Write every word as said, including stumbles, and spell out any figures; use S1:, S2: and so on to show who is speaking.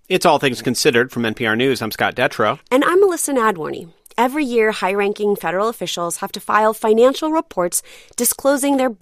S1: It's All Things Considered from N P R News. I'm Scott Detrow.
S2: And I'm Melissa Nadworny. Every year, high-ranking federal officials have to file financial reports disclosing their